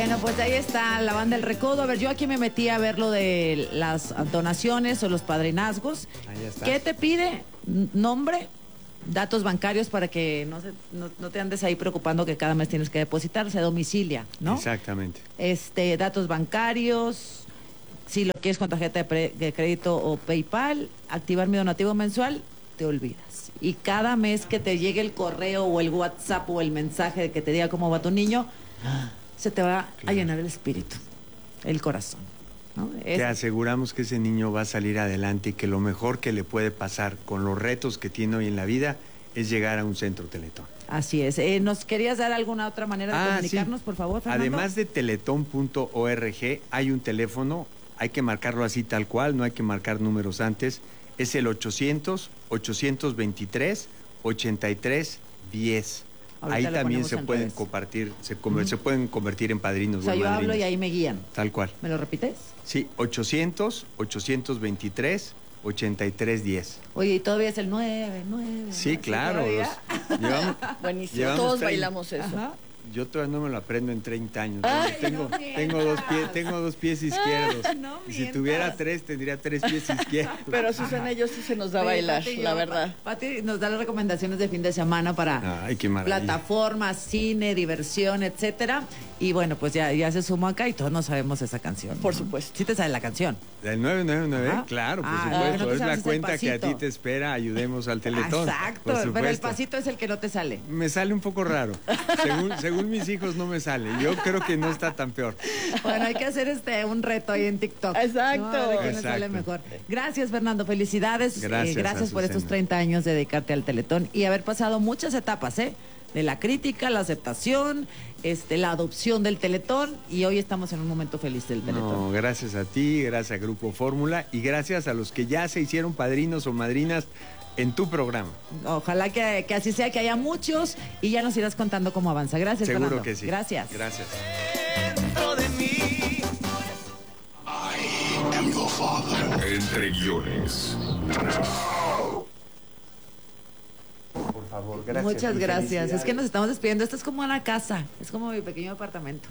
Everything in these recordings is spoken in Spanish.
Bueno, pues ahí está la banda El Recodo. A ver, yo aquí me metí a ver lo de las donaciones o los padrinazgos. Ahí está. ¿Qué te pide? Nombre, datos bancarios para que no te andes ahí preocupando que cada mes tienes que depositar, se domicilia, ¿no? Exactamente. Datos bancarios, si lo quieres con tarjeta de crédito o PayPal, activar mi donativo mensual, te olvidas. Y cada mes que te llegue el correo o el WhatsApp o el mensaje de que te diga cómo va tu niño, se te va a llenar el espíritu, el corazón, ¿no? Te aseguramos que ese niño va a salir adelante y que lo mejor que le puede pasar con los retos que tiene hoy en la vida es llegar a un centro Teletón. Así es. ¿Nos querías dar alguna otra manera de comunicarnos, sí. por favor, Fernando? Además de teletón.org, hay un teléfono, hay que marcarlo así tal cual, no hay que marcar números antes. Es el 800-823-8310. Ahí también se pueden compartir, se pueden convertir en padrinos. O sea, yo hablo y ahí me guían. Tal cual. ¿Me lo repites? Sí, 800-823-8310. Oye, y todavía es el 9. Sí, claro. Buenísimo, todos bailamos eso. Ajá. Yo todavía no me lo aprendo en 30 años. Tengo dos pies izquierdos. No, y si tuviera 3, tendría 3 pies izquierdos. Pero Susana, yo sí se nos da a bailar, la verdad. Pati nos da las recomendaciones de fin de semana para plataformas, cine, diversión, etcétera. Y bueno, pues ya se sumó acá y todos no sabemos esa canción. Por supuesto. Sí te sabe la canción. Del 999, claro, por supuesto. No es la cuenta que a ti te espera, ayudemos al Teletón. Exacto, pero el pasito es el que no te sale. Me sale un poco raro. Según mis hijos no me sale. Yo creo que no está tan peor. Bueno, hay que hacer un reto ahí en TikTok. Exacto. ¿No? A ver quién sale mejor. Gracias, Fernando. Felicidades. Gracias por estos 30 años de dedicarte al Teletón y haber pasado muchas etapas, de la crítica, la aceptación, la adopción del Teletón, y hoy estamos en un momento feliz del Teletón. No, gracias a ti, gracias a Grupo Fórmula y gracias a los que ya se hicieron padrinos o madrinas en tu programa. Ojalá que así sea, que haya muchos y ya nos irás contando cómo avanza. Gracias, Seguro Fernando. Que sí. Gracias. Gracias. Dentro de mí. I am your father. Entre guiones. Por favor, gracias. Muchas gracias. Es que nos estamos despidiendo. Esto es como una casa, es como mi pequeño apartamento.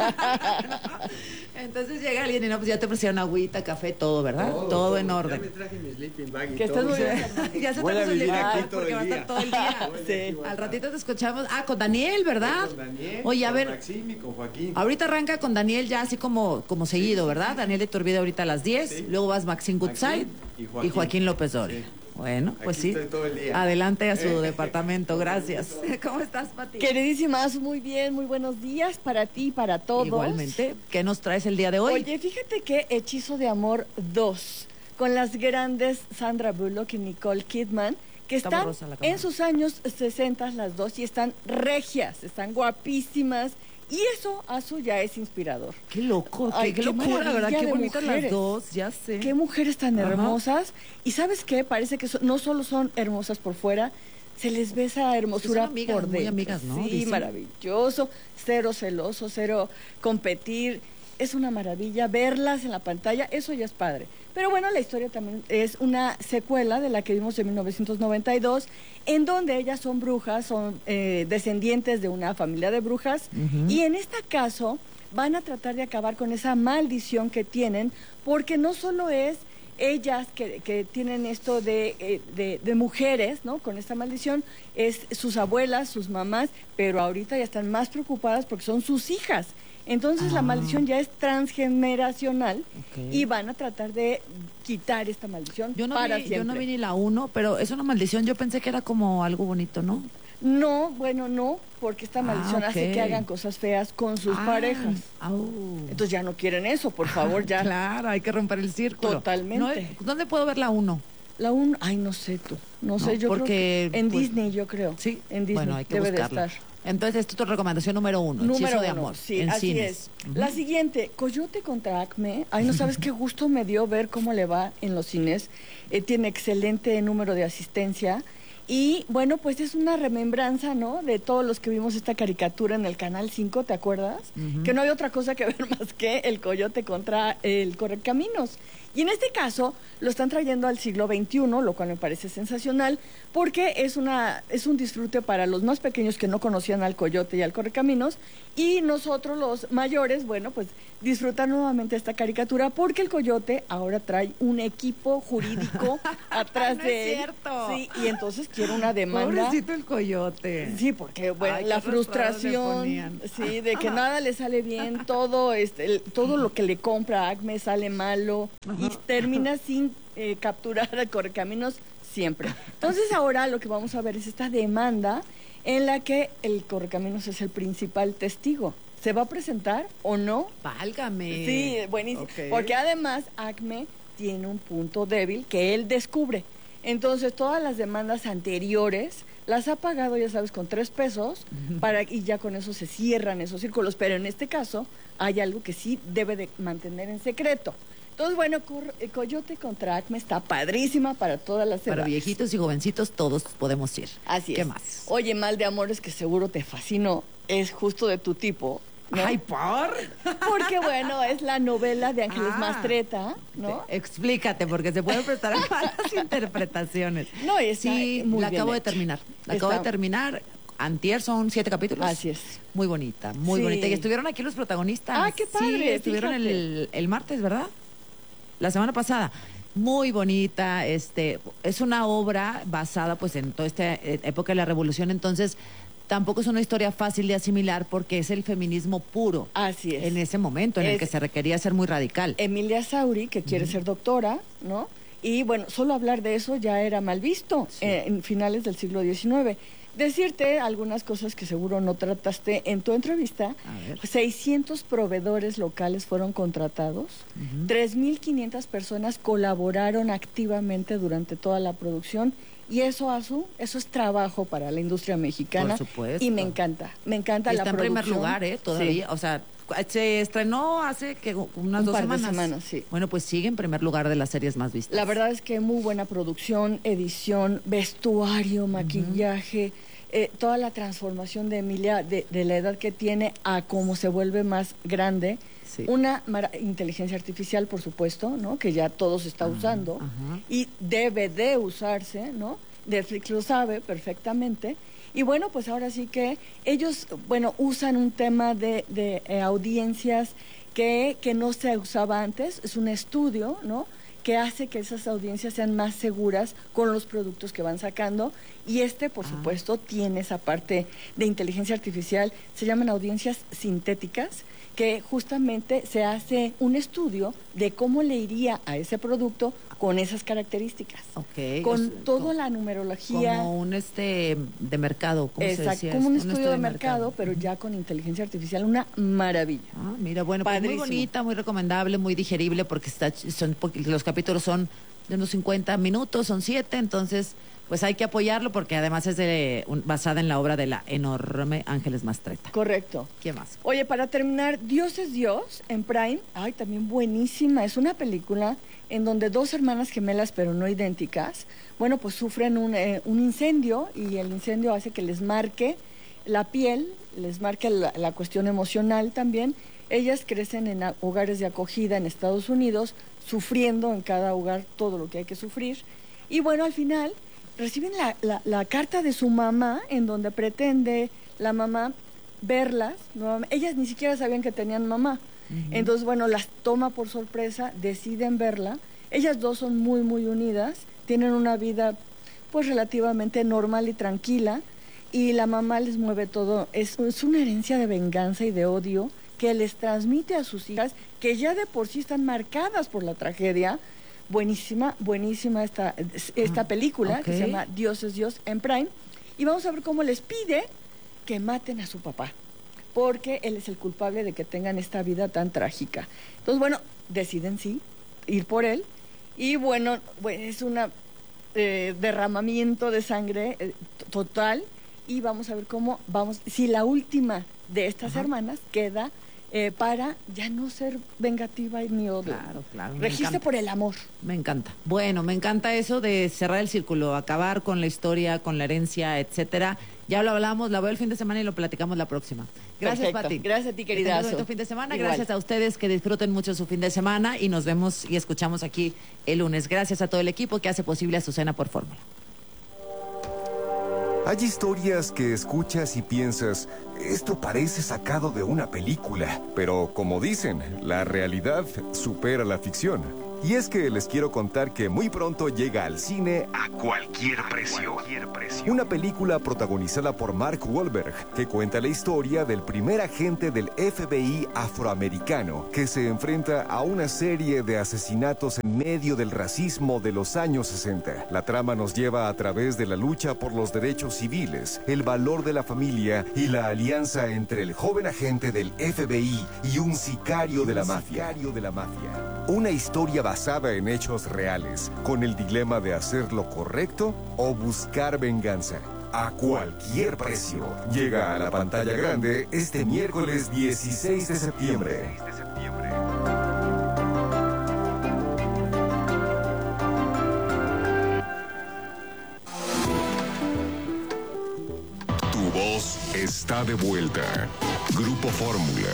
Entonces llega alguien y pues ya te ofrecieron agüita, café, todo, ¿verdad? Todo en orden. Ya me traje mi sleeping bag y que todo. Ya se voy a vivir aquí todo porque el va a día. estar todo el día. Sí. Al ratito te escuchamos. Con Daniel, ¿verdad? Con Daniel, oye, a ver. Con Maxim y con Joaquín. Ahorita arranca con Daniel ya así como seguido, ¿verdad? Daniel de Iturbide ahorita a las 10. Sí. Luego vas Maxim Goodside y Joaquín López Doria. Sí. Bueno, pues aquí sí. Todo el día. Adelante a su departamento. Gracias. ¿Cómo estás, Pati? Queridísimas, muy bien, muy buenos días para ti y para todos. Igualmente. ¿Qué nos traes el día de hoy? Oye, fíjate que Hechizo de Amor 2, con las grandes Sandra Bullock y Nicole Kidman, que están en sus años 60 las dos y están regias, están guapísimas. Y eso, Azu, ya es inspirador. Qué loco, qué locura, ¿verdad? Qué bonitas las dos, ya sé. Qué mujeres tan hermosas. Y ¿sabes qué? Parece que no solo son hermosas por fuera, se les ve esa hermosura amigas, por dentro. Muy amigas, ¿no? Sí, dicen. Maravilloso, cero celoso, cero competir. Es una maravilla verlas en la pantalla, eso ya es padre. Pero bueno, la historia también es una secuela de la que vimos en 1992, en donde ellas son brujas, son descendientes de una familia de brujas, y en este caso van a tratar de acabar con esa maldición que tienen, porque no solo es ellas que tienen esto de mujeres, ¿no? Con esta maldición, es sus abuelas, sus mamás, pero ahorita ya están más preocupadas porque son sus hijas. Entonces la maldición ya es transgeneracional y van a tratar de quitar esta maldición para siempre. Yo no vi ni la 1, pero es una maldición. Yo pensé que era como algo bonito, ¿no? No, bueno, no, porque esta maldición hace que hagan cosas feas con sus parejas. Entonces ya no quieren eso, por favor, ya. Claro, hay que romper el círculo. Totalmente. ¿Dónde puedo ver la 1? La 1, no sé tú. No sé, yo porque, creo que en Disney, yo creo. Sí, en Disney bueno, hay que debe buscarla. de estar. Entonces, esto es tu recomendación número 1, Hechizo de Amor. Sí, en así cines. es. La siguiente, Coyote contra Acme. No sabes qué gusto me dio ver cómo le va en los cines. Tiene excelente número de asistencia. Y bueno, pues es una remembranza, ¿no? De todos los que vimos esta caricatura en el Canal 5, ¿te acuerdas? Que no hay otra cosa que ver más que el coyote contra el correcaminos. Y en este caso lo están trayendo al siglo XXI, lo cual me parece sensacional, porque es un disfrute para los más pequeños que no conocían al coyote y al correcaminos, y nosotros los mayores, bueno, pues disfrutar nuevamente esta caricatura, porque el coyote ahora trae un equipo jurídico atrás No de es él. cierto. Sí, y entonces quiere una demanda. Pobrecito el coyote. Sí, porque bueno, Ay, la qué raspadas le frustración, ponían. sí, de que nada le sale bien, todo todo lo que le compra Acme sale malo y termina sin capturar al correcaminos siempre. Entonces ahora lo que vamos a ver es esta demanda en la que el correcaminos es el principal testigo. ¿Se va a presentar o no? Válgame. Sí, buenísimo. Ok. Porque además Acme tiene un punto débil que él descubre. Entonces, todas las demandas anteriores las ha pagado, ya sabes, con 3 pesos y ya con eso se cierran esos círculos. Pero en este caso hay algo que sí debe de mantener en secreto. Entonces, bueno, Coyote contra Acme está padrísima para todas las Para edades. viejitos y jovencitos todos podemos ir. Así ¿Qué es. más? Oye, Mal de Amores, que seguro te fascinó, es justo de tu tipo, ¿no? Ay, ¿por? Porque, bueno, es la novela de Ángeles Ah. Mastreta, ¿no? Explícate, porque se pueden prestar a malas interpretaciones. No, está sí, muy la bien acabo de hecha. terminar. La acabo de Está- terminar. Antier son 7 capítulos. Así es. Muy bonita, muy Sí. bonita. Y estuvieron aquí los protagonistas. Ah, qué padre, Sí, estuvieron fíjate. el martes, ¿verdad? La semana pasada. Muy bonita, es una obra basada pues en toda esta época de la revolución, entonces tampoco es una historia fácil de asimilar porque es el feminismo puro. Así es. En ese momento en el Es- que se requería ser muy radical. Emilia Sauri, que quiere ser doctora, ¿no? Y bueno, solo hablar de eso ya era mal visto en finales del siglo XIX. Decirte algunas cosas que seguro no trataste en tu entrevista. A ver. 600 proveedores locales fueron contratados, 3.500 personas colaboraron activamente durante toda la producción y eso es trabajo para la industria mexicana. Por supuesto. Y me encanta Y la está en primer producción. lugar, todavía. Sí. O sea, se estrenó hace que unas Un 2 par de semanas. semanas, sí. Bueno, pues sigue en primer lugar de las series más vistas. La verdad es que muy buena producción, edición, vestuario, maquillaje, toda la transformación de Emilia, de la edad que tiene a cómo se vuelve más grande. Sí. Una inteligencia artificial, por supuesto, ¿no? Que ya todo se está usando ajá. y debe de usarse, ¿no? Netflix lo sabe perfectamente. Y bueno, pues ahora sí que ellos, bueno, usan un tema de audiencias que no se usaba antes. Es un estudio, ¿no? Que hace que esas audiencias sean más seguras con los productos que van sacando. Y por supuesto, tiene esa parte de inteligencia artificial. Se llaman audiencias sintéticas, que justamente se hace un estudio de cómo le iría a ese producto con esas características. Ok. Con toda la numerología. Como un de mercado, ¿cómo se Exacto, decía como un esto? estudio de mercado, pero ya con inteligencia artificial, una maravilla. Ah, mira, bueno, pues muy Padrísimo. bonita, muy recomendable, muy digerible, porque los capítulos son de unos 50 minutos, son 7, entonces pues hay que apoyarlo porque además es basada en la obra de la enorme Ángeles Mastreta. Correcto. ¿Qué más? Oye, para terminar, Dios es Dios en Prime. Ay, también buenísima. Es una película en donde 2 hermanas gemelas, pero no idénticas, bueno, pues sufren un incendio y el incendio hace que les marque la piel, les marque la cuestión emocional también. Ellas crecen en hogares de acogida en Estados Unidos, sufriendo en cada hogar todo lo que hay que sufrir. Y bueno, al final reciben la carta de su mamá en donde pretende la mamá verlas nuevamente. Ellas ni siquiera sabían que tenían mamá. Entonces, bueno, las toma por sorpresa, deciden verla. Ellas 2 son muy, muy unidas, tienen una vida pues relativamente normal y tranquila y la mamá les mueve todo. Es una herencia de venganza y de odio que les transmite a sus hijas, que ya de por sí están marcadas por la tragedia. Buenísima, buenísima esta película que se llama Dios es Dios en Prime. Y vamos a ver cómo les pide que maten a su papá, porque él es el culpable de que tengan esta vida tan trágica. Entonces, bueno, deciden sí ir por él. Y bueno, es un derramamiento de sangre total. Y vamos a ver si la última de estas hermanas queda para ya no ser vengativa y ni odio. Claro. Registe por el amor. Me encanta. Bueno, me encanta eso de cerrar el círculo, acabar con la historia, con la herencia, etcétera. Ya lo hablamos, la veo el fin de semana y lo platicamos la próxima. Gracias, Perfecto. Pati. Gracias a ti, queridazo. Que tengas bonito fin de semana. Igual. Gracias a ustedes, que disfruten mucho su fin de semana y nos vemos y escuchamos aquí el lunes. Gracias a todo el equipo que hace posible Azucena por Fórmula. Hay historias que escuchas y piensas, esto parece sacado de una película. Pero como dicen, la realidad supera la ficción. Y es que les quiero contar que muy pronto llega al cine A Cualquier Precio. Una película protagonizada por Mark Wahlberg, que cuenta la historia del primer agente del FBI afroamericano que se enfrenta a una serie de asesinatos en medio del racismo de los años 60. La trama nos lleva a través de la lucha por los derechos civiles, el valor de la familia y la alianza entre el joven agente del FBI y un sicario de la mafia. Una historia basada en hechos reales, con el dilema de hacer lo correcto o buscar venganza. A Cualquier Precio. Llega a la pantalla grande este miércoles 16 de septiembre. Tu voz está de vuelta. Grupo Fórmula.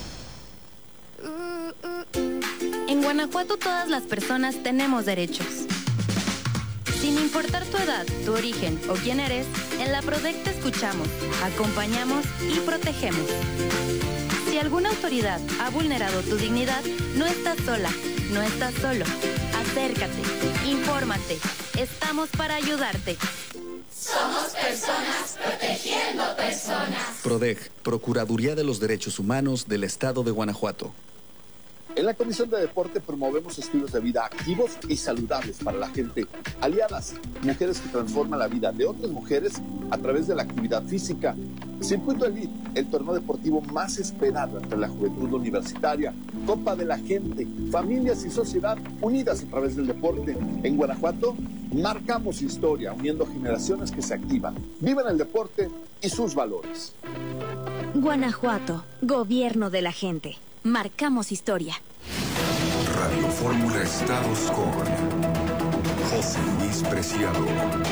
En Guanajuato todas las personas tenemos derechos. Sin importar tu edad, tu origen o quién eres, en la PRODEC te escuchamos, acompañamos y protegemos. Si alguna autoridad ha vulnerado tu dignidad, no estás sola, no estás solo. Acércate, infórmate, estamos para ayudarte. Somos personas protegiendo personas. PRODEG, Procuraduría de los Derechos Humanos del Estado de Guanajuato. En la Comisión de Deporte promovemos estilos de vida activos y saludables para la gente. Aliadas, mujeres que transforman la vida de otras mujeres a través de la actividad física. Circuito Elite, el torneo deportivo más esperado entre la juventud universitaria. Copa de la Gente, familias y sociedad unidas a través del deporte. En Guanajuato, marcamos historia, uniendo generaciones que se activan, viven el deporte y sus valores. Guanajuato, Gobierno de la Gente. Marcamos historia. Radio Fórmula Estados con José Luis Preciado.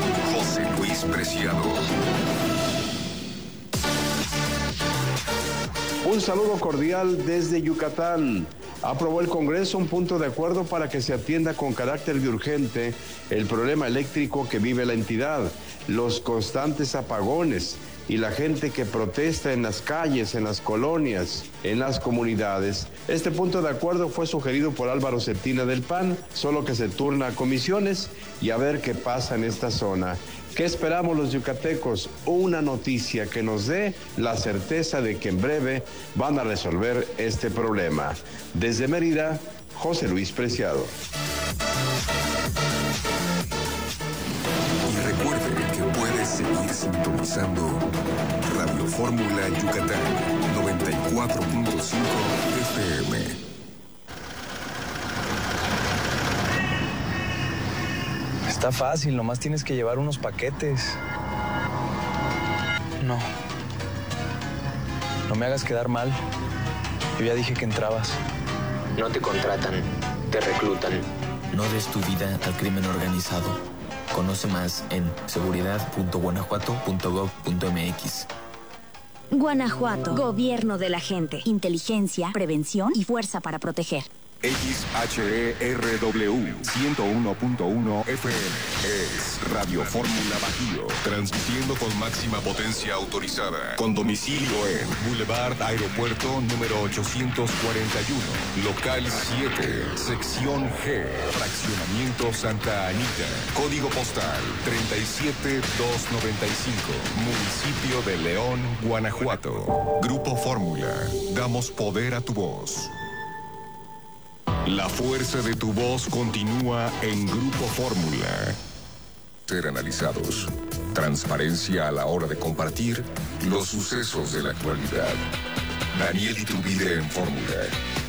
Un saludo cordial desde Yucatán. Aprobó el Congreso un punto de acuerdo para que se atienda con carácter de urgente el problema eléctrico que vive la entidad, los constantes apagones y la gente que protesta en las calles, en las colonias, en las comunidades. Este punto de acuerdo fue sugerido por Álvaro Cetina del PAN, solo que se turna a comisiones y a ver qué pasa en esta zona. ¿Qué esperamos los yucatecos? Una noticia que nos dé la certeza de que en breve van a resolver este problema. Desde Mérida, José Luis Preciado. Y recuerde que puede seguir sintonizando Radio Fórmula Yucatán 94.5 FM. Está fácil, nomás tienes que llevar unos paquetes. No me hagas quedar mal. Yo ya dije que entrabas. No te contratan, te reclutan. No des tu vida al crimen organizado. Conoce más en seguridad.guanajuato.gov.mx. Guanajuato, Gobierno de la Gente. Inteligencia, prevención y fuerza para proteger. XHERW 101.1 FM es Radio Fórmula Bajío, transmitiendo con máxima potencia autorizada, con domicilio en Boulevard Aeropuerto número 841, local 7, sección G, fraccionamiento Santa Anita, código postal 37295, municipio de León, Guanajuato. Grupo Fórmula, damos poder a tu voz. La fuerza de tu voz continúa en Grupo Fórmula. Ser analizados. Transparencia a la hora de compartir los sucesos de la actualidad. Daniel Iturbide en Fórmula.